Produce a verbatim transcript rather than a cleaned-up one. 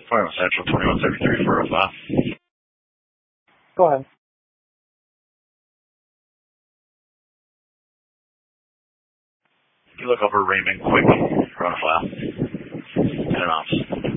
Farmville Central, twenty-one thirty-three for a file. Go ahead. You look over Raymond quick, run a file. And an office.